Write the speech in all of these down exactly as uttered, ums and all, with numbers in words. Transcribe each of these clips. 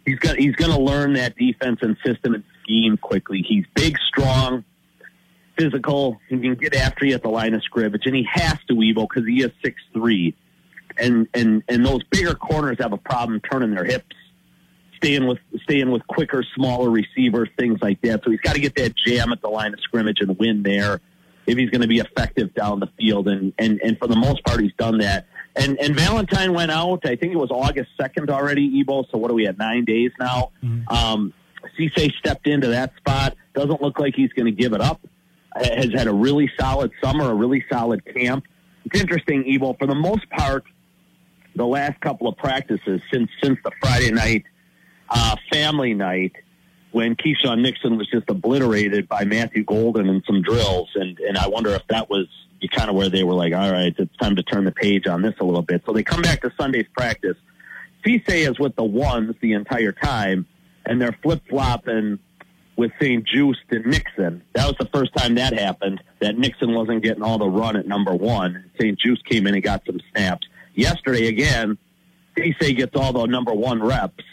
he's got he's going to learn that defense and system and scheme quickly. He's big, strong, physical. He can get after you at the line of scrimmage, and he has to, Evo, because he is six three. And, and and those bigger corners have a problem turning their hips, staying with staying with quicker, smaller receivers, things like that. So he's got to get that jam at the line of scrimmage and win there if he's going to be effective down the field. And, and, and for the most part, he's done that. And and Valentine went out, I think it was August second already, Ebo, so what are we at, nine days now? Mm-hmm. Um, Cisse stepped into that spot. Doesn't look like he's going to give it up. Has had a really solid summer, a really solid camp. It's interesting, Ebo, for the most part, the last couple of practices since since the Friday night uh, family night when Keyshawn Nixon was just obliterated by Matthew Golden in some drills, and, and I wonder if that was kind of where they were like, all right, it's time to turn the page on this a little bit. So they come back to Sunday's practice. Cisse is with the ones the entire time, and they're flip-flopping with Saint Just and Nixon. That was the first time that happened, that Nixon wasn't getting all the run at number one. Saint Just came in and got some snaps. Yesterday, again, Cisse gets all the number one reps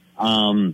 um,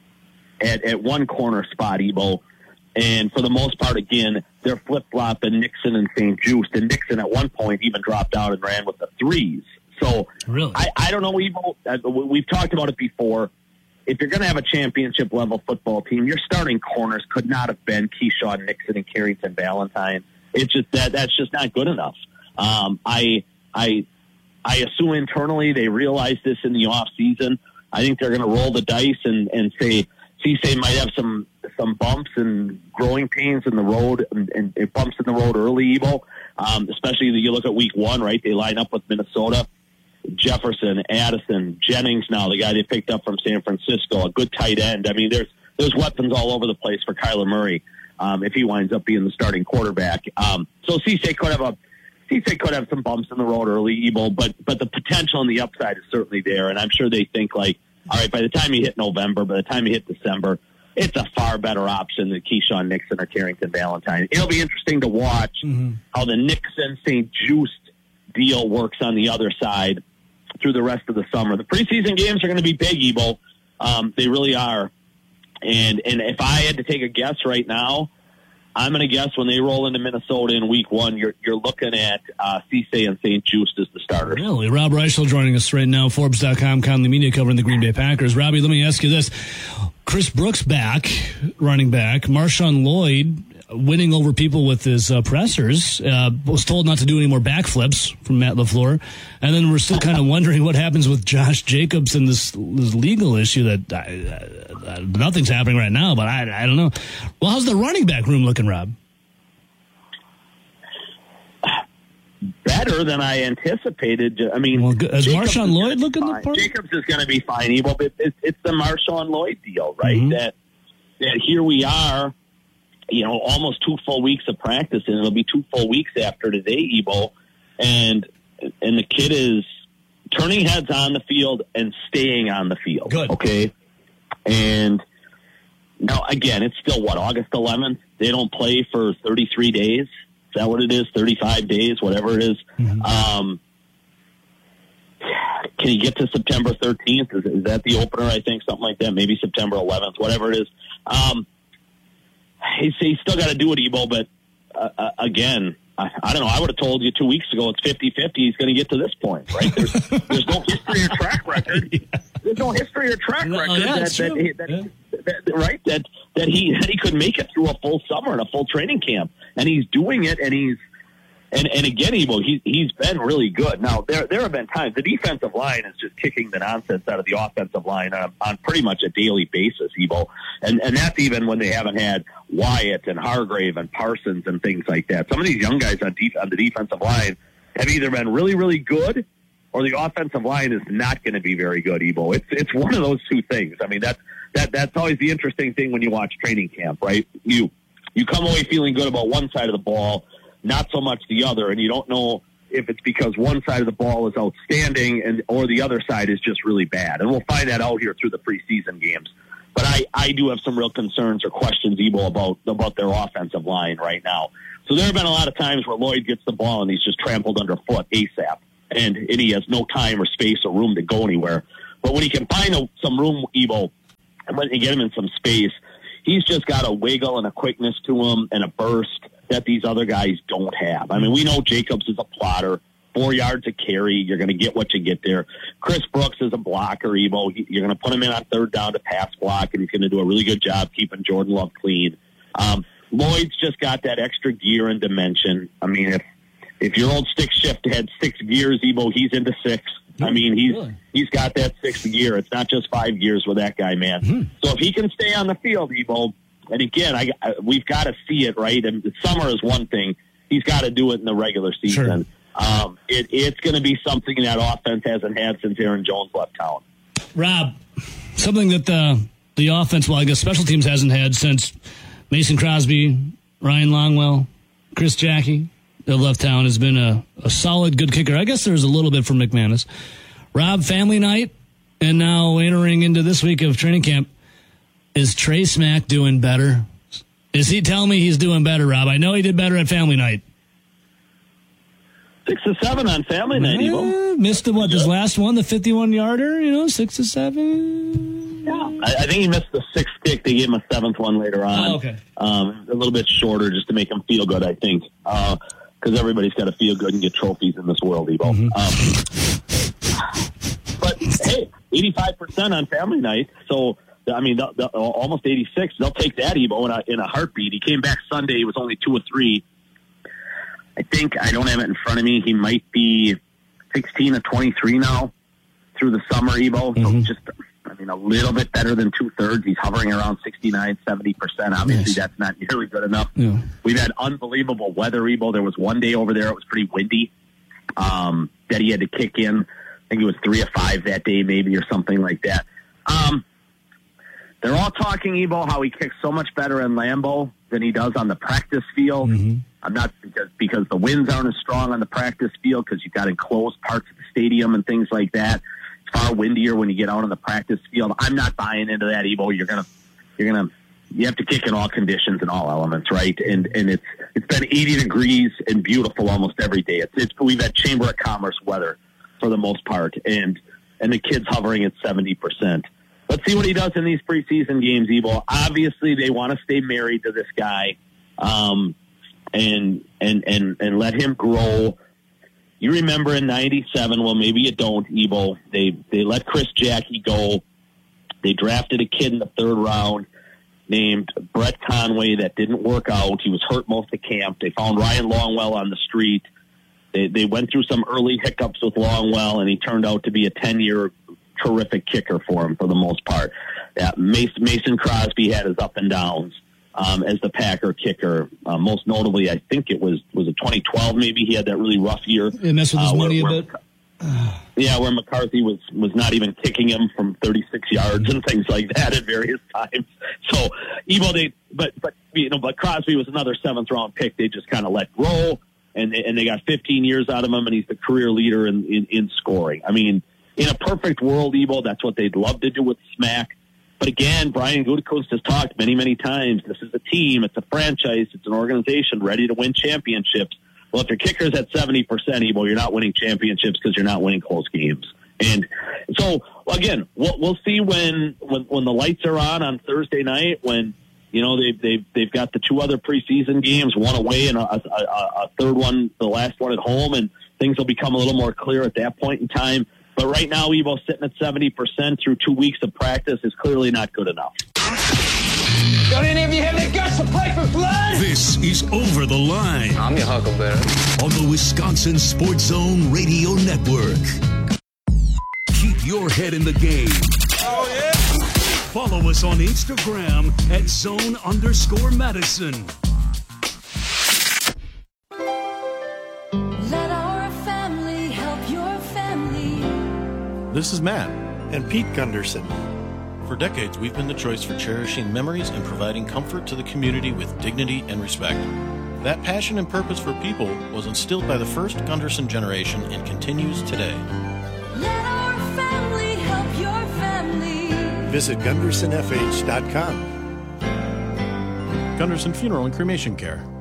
at, at one corner spot, Ebo. And for the most part, again, they're flip-flopping Nixon and Saint Just. And Nixon at one point even dropped out and ran with the threes. So really? I, I don't know, Ebo. We've talked about it before. If you're going to have a championship-level football team, your starting corners could not have been Keyshawn Nixon and Carrington Valentine. It's just that that's just not good enough. Um, I I I assume internally they realize this in the off season. I think they're going to roll the dice and, and say Cisse might have some some bumps and growing pains in the road and, and bumps in the road early, Evo. Um, especially you look at week one, right? They line up with Minnesota. Jefferson, Addison, Jennings now, the guy they picked up from San Francisco, a good tight end. I mean, there's there's weapons all over the place for Kyler Murray um, if he winds up being the starting quarterback. Um, so Cisse could have a Cisse could have some bumps in the road early, Evo, but but the potential and the upside is certainly there, and I'm sure they think like, all right, by the time you hit November, by the time you hit December, it's a far better option than Keyshawn Nixon or Carrington Valentine. It'll be interesting to watch mm-hmm. how the Nixon-Saint Just deal works on the other side through the rest of the summer. The preseason games are going to be big, Ebo. Um, they really are. And and if I had to take a guess right now, I'm going to guess when they roll into Minnesota in week one, you're you're looking at uh, Cisse and Saint Just as the starters. Really? Rob Reichel joining us right now, Forbes dot com, Conley Media covering the Green Bay Packers. Robbie, let me ask you this. Chris Brooks back, running back. Marshawn Lloyd winning over people with his uh, pressers, uh, was told not to do any more backflips from Matt LaFleur. And then we're still kind of wondering what happens with Josh Jacobs and this, this legal issue that uh, uh, nothing's happening right now, but I, I don't know. Well, how's the running back room looking, Rob? Better than I anticipated. I mean, well, is Marshawn Lloyd looking the part? Jacobs is going to be fine, Evo, but it's, it's the Marshawn Lloyd deal, right? Mm-hmm. That that here we are, you know, almost two full weeks of practice, and it'll be two full weeks after today, Evo, and and the kid is turning heads on the field and staying on the field. Good. Okay, and now again, it's still what, August eleventh? They don't play for thirty-three days. Is that what it is? thirty-five days, whatever it is. Mm-hmm. Um, can he get to September thirteenth? Is, is that the opener? I think something like that. Maybe September eleventh, whatever it is. Um, he's, he's still got to do it, Ebo, but uh, uh, again, I, I don't know. I would have told you two weeks ago it's fifty-fifty. He's going to get to this point, right? There's, there's no history or track record. Yeah. There's no history or track record oh, yeah, that, that, that, yeah. that, that, right? That that he that he could make it through a full summer and a full training camp, and he's doing it, and he's and and again, Ebo, he he's been really good. Now there there have been times the defensive line is just kicking the nonsense out of the offensive line on, on pretty much a daily basis, Ebo, and and that's even when they haven't had Wyatt and Hargrave and Parsons and things like that. Some of these young guys on def- on the defensive line have either been really really good, or the offensive line is not going to be very good, Ebo. It's it's one of those two things. I mean, that's that that's always the interesting thing when you watch training camp, right? You you come away feeling good about one side of the ball, not so much the other, and you don't know if it's because one side of the ball is outstanding and or the other side is just really bad. And we'll find that out here through the preseason games. But I, I do have some real concerns or questions, Ebo, about about their offensive line right now. So there have been a lot of times where Lloyd gets the ball and he's just trampled underfoot ASAP. And, and he has no time or space or room to go anywhere. But when he can find a, some room, Ebo, And when you get him in some space, he's just got a wiggle and a quickness to him and a burst that these other guys don't have. I mean, we know Jacobs is a plotter, four yards a carry. You're going to get what you get there. Chris Brooks is a blocker, Ebo. You're going to put him in on third down to pass block, and he's going to do a really good job keeping Jordan Love clean. Um, Lloyd's just got that extra gear and dimension. I mean, if if your old stick shift had six gears, Ebo, he's into six. I mean, he's really? he's got that sixth gear. It's not just five gears with that guy, man. Mm-hmm. So if he can stay on the field, Ebo, and again, I, I we've got to see it, right? And summer is one thing. He's got to do it in the regular season. Sure. Um, it, it's going to be something that offense hasn't had since Aaron Jones left town. Rob, something that the the offense, well, I guess special teams hasn't had since Mason Crosby, Ryan Longwell, Chris Jackie. That left town has been a, a solid, good kicker. I guess there's a little bit from McManus. Rob, family night, and now entering into this week of training camp. Is Trey Smack doing better? Is he telling me he's doing better, Rob? I know he did better at family night. Six to seven on family night, eh, Evo. Missed what, his last one, the fifty-one yarder, you know, six to seven. Yeah. I, I think he missed the sixth kick. They gave him a seventh one later on. Oh, okay. Um, a little bit shorter just to make him feel good, I think. Uh, because everybody's got to feel good and get trophies in this world, Evo. Mm-hmm. Um, but, hey, eighty-five percent on family night. So, I mean, the, the, almost eighty-six. They'll take that, Evo, in a, in a heartbeat. He came back Sunday. He was only two or three. I think, I don't have it in front of me, he might be sixteen or twenty-three now through the summer, Evo. Mm-hmm. So just, I mean, a little bit better than two-thirds. He's hovering around sixty-nine, seventy percent. Obviously, nice. That's not nearly good enough. Yeah. We've had unbelievable weather, Evo. There was one day over there, it was pretty windy, um, that he had to kick in. I think it was three or five that day, maybe, or something like that. Um, they're all talking, Evo, how he kicks so much better in Lambeau than he does on the practice field. Mm-hmm. I'm not because because the winds aren't as strong on the practice field because you've got enclosed parts of the stadium and things like that. It's far windier when you get out on the practice field. I'm not buying into that, Evo. You're gonna you're gonna you have to kick in all conditions and all elements, right? And and it's it's been eighty degrees and beautiful almost every day. It's, it's we've had Chamber of Commerce weather for the most part, and and the kids hovering at seventy percent. Let's see what he does in these preseason games, Evo. Obviously, they want to stay married to this guy. Um, and and and and let him grow. You remember in ninety-seven, well, maybe you don't, Evo. They they let Chris Jackie go. They drafted a kid in the third round named Brett Conway that didn't work out. He was hurt most of camp. They found Ryan Longwell on the street. They they went through some early hiccups with Longwell, and he turned out to be a ten-year terrific kicker for him for the most part. Yeah, Mason, Mason Crosby had his up and downs. Um, as the Packer kicker, uh, most notably, I think it was was it twenty twelve. Maybe he had that really rough year. He messed with his uh, money where, a bit. Yeah, where McCarthy was was not even kicking him from thirty-six yards and things like that at various times. So, Evo, they but but you know, but Crosby was another seventh round pick. They just kind of let grow, and they, and they got fifteen years out of him, and he's the career leader in, in in scoring. I mean, in a perfect world, Evo, that's what they'd love to do with Smack. But again, Brian Gutekunst has talked many, many times. This is a team. It's a franchise. It's an organization ready to win championships. Well, if your kicker's at seventy percent, Evo, you're not winning championships because you're not winning close games. And so, again, we'll, we'll see when, when when the lights are on on Thursday night, when, you know, they've, they've, they've got the two other preseason games, one away and a, a, a third one, the last one at home, and things will become a little more clear at that point in time. But right now, Evo sitting at seventy percent through two weeks of practice is clearly not good enough. Don't any of you have the guts to play for blood? This is Over the Line. I'm your Huckleberry. On the Wisconsin Sports Zone Radio Network. Keep your head in the game. Oh, yeah? Follow us on Instagram at zone underscore Madison. This is Matt and Pete Gunderson. For decades, we've been the choice for cherishing memories and providing comfort to the community with dignity and respect. That passion and purpose for people was instilled by the first Gunderson generation and continues today. Let our family help your family. Visit Gunderson F H dot com. Gunderson Funeral and Cremation Care.